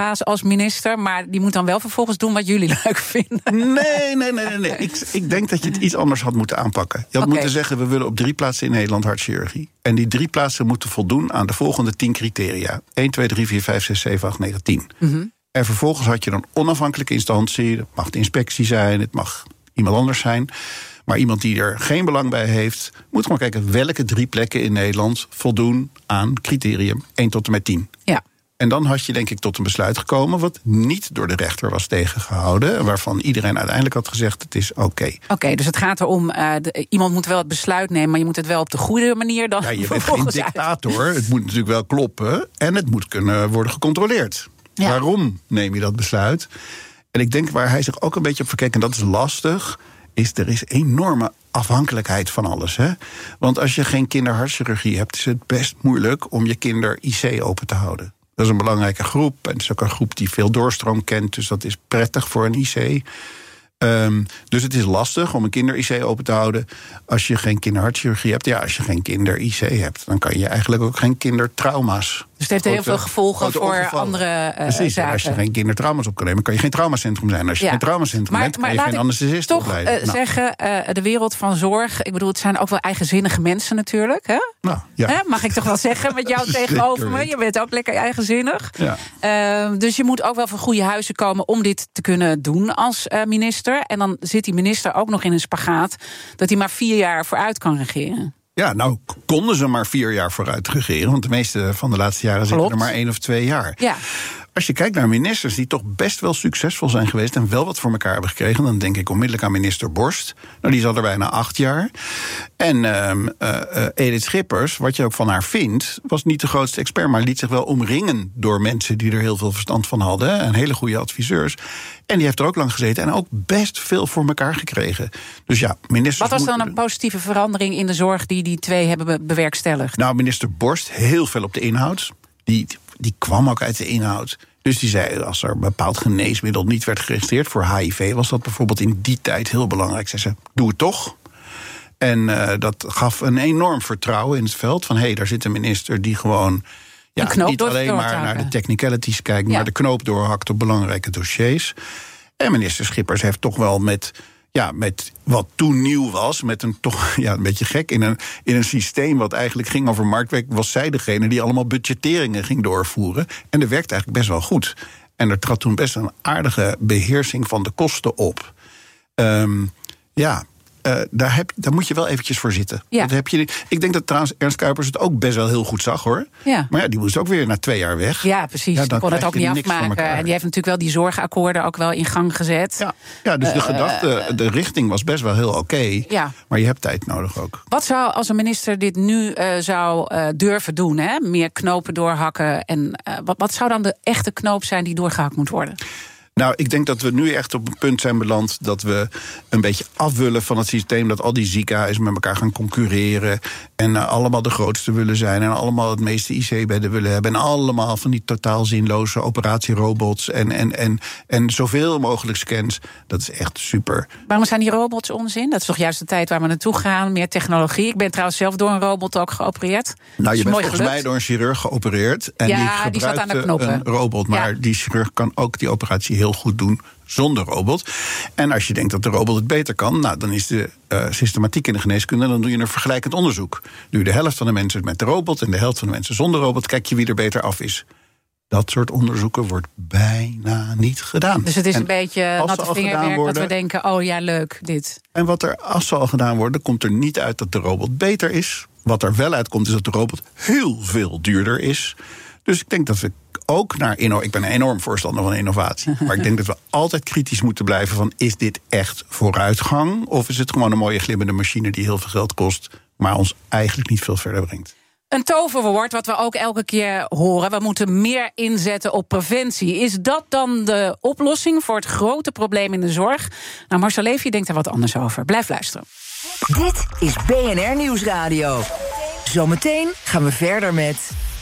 baas als minister, maar die moet dan wel vervolgens doen wat jullie leuk vinden. Nee. Ik denk dat je het iets anders had moeten aanpakken. Je had moeten zeggen, we willen op 3 plaatsen in Nederland hartchirurgie. En die 3 plaatsen moeten voldoen aan de volgende 10 criteria. 1, 2, 3, 4, 5, 6, 7, 8, 9, 10. Mm-hmm. En vervolgens had je dan onafhankelijke instantie. Het mag de inspectie zijn, het mag iemand anders zijn. Maar iemand die er geen belang bij heeft, moet gewoon kijken welke 3 plekken in Nederland voldoen aan criterium 1 tot en met 10. Ja. En dan had je denk ik tot een besluit gekomen wat niet door de rechter was tegengehouden. Waarvan iedereen uiteindelijk had gezegd, het is oké. Oké, dus het gaat erom, iemand moet wel het besluit nemen, maar je moet het wel op de goede manier dan. Ja, je bent geen dictator, het moet natuurlijk wel kloppen en het moet kunnen worden gecontroleerd. Ja. Waarom neem je dat besluit? En ik denk waar hij zich ook een beetje op verkeek, en dat is lastig, er is enorme afhankelijkheid van alles. Hè? Want als je geen kinderhartchirurgie hebt, is het best moeilijk om je kinder-IC open te houden. Dat is een belangrijke groep. En het is ook een groep die veel doorstroom kent. Dus dat is prettig voor een IC. Dus het is lastig om een kinder-IC open te houden als je geen kinderhartchirurgie hebt. Ja, als je geen kinder-IC hebt, dan kan je eigenlijk ook geen kindertrauma's. Dus het heeft heel veel gevolgen voor andere Precies, zaken. Als je geen kindertrauma's op kan nemen, kan je geen traumacentrum zijn. Als je geen traumacentrum bent, kan je geen anesthesist opleiden. Toch zeggen, de wereld van zorg, ik bedoel, het zijn ook wel eigenzinnige mensen natuurlijk. Hè? Nou, ja. Mag ik toch wel zeggen met jou tegenover me? Je bent ook lekker eigenzinnig. Ja. Dus je moet ook wel van goede huizen komen om dit te kunnen doen als minister. En dan zit die minister ook nog in een spagaat dat hij maar 4 jaar vooruit kan regeren. Ja, nou konden ze maar 4 jaar vooruit regeren. Want de meeste van de laatste jaren zitten er maar 1 of 2 jaar. Ja. Als je kijkt naar ministers die toch best wel succesvol zijn geweest en wel wat voor elkaar hebben gekregen, dan denk ik onmiddellijk aan minister Borst. Nou, die zat er bijna 8 jaar. En Edith Schippers, wat je ook van haar vindt, was niet de grootste expert, maar liet zich wel omringen door mensen die er heel veel verstand van hadden. En hele goede adviseurs. En die heeft er ook lang gezeten en ook best veel voor elkaar gekregen. Dus ja, ministers. Wat was dan een positieve verandering in de zorg die 2 hebben bewerkstelligd? Nou, minister Borst heel veel op de inhoud. Die kwam ook uit de inhoud. Dus die zei, als er een bepaald geneesmiddel niet werd geregistreerd voor HIV, was dat bijvoorbeeld in die tijd heel belangrijk. Ze zei, doe het toch. En dat gaf een enorm vertrouwen in het veld. Van daar zit een minister die gewoon niet alleen maar naar de technicalities kijkt, maar de knoop doorhakt op belangrijke dossiers. En minister Schippers heeft toch wel met wat toen nieuw was, met een toch een beetje gek in een systeem wat eigenlijk ging over marktwerk, was zij degene die allemaal budgetteringen ging doorvoeren. En dat werkte eigenlijk best wel goed. En er trad toen best een aardige beheersing van de kosten op. Daar moet je wel eventjes voor zitten. Ja. Dat heb je, ik denk dat trouwens Ernst Kuipers het ook best wel heel goed zag, hoor. Ja. Maar die moest ook weer na 2 jaar weg. Ja, precies. Die kon het ook niet afmaken. En die heeft natuurlijk wel die zorgakkoorden ook wel in gang gezet. Ja, dus de gedachte, de richting was best wel heel oké. Ja. Maar je hebt tijd nodig ook. Wat zou, als een minister dit nu zou durven doen, hè? Meer knopen doorhakken. En wat zou dan de echte knoop zijn die doorgehakt moet worden? Nou, ik denk dat we nu echt op een punt zijn beland dat we een beetje af willen van het systeem dat al die ziekenhuizen met elkaar gaan concurreren en allemaal de grootste willen zijn en allemaal het meeste IC-bedden willen hebben en allemaal van die totaal zinloze operatierobots en zoveel mogelijk scans. Dat is echt super. Waarom zijn die robots onzin? Dat is toch juist de tijd waar we naartoe gaan, meer technologie. Ik ben trouwens zelf door een robot ook geopereerd. Nou, je bent volgens mij door een chirurg geopereerd en die zat aan de knoppen. Een robot, maar die chirurg kan ook die operatie heel goed doen zonder robot. En als je denkt dat de robot het beter kan, dan is de systematiek in de geneeskunde, dan doe je een vergelijkend onderzoek. Doe je de helft van de mensen met de robot en de helft van de mensen zonder robot, kijk je wie er beter af is. Dat soort onderzoeken wordt bijna niet gedaan. Dus het is een beetje natte vingerwerk dat we denken, oh ja, leuk, dit. En wat er, als ze al gedaan worden, komt er niet uit dat de robot beter is. Wat er wel uitkomt, is dat de robot heel veel duurder is. Dus ik denk dat we ook ik ben een enorm voorstander van innovatie. Maar ik denk dat we altijd kritisch moeten blijven van, is dit echt vooruitgang? Of is het gewoon een mooie glimmende machine die heel veel geld kost, maar ons eigenlijk niet veel verder brengt? Een toverwoord wat we ook elke keer horen. We moeten meer inzetten op preventie. Is dat dan de oplossing voor het grote probleem in de zorg? Nou, Marcel Levy denkt daar wat anders over. Blijf luisteren. Dit is BNR Nieuwsradio. Zometeen gaan we verder met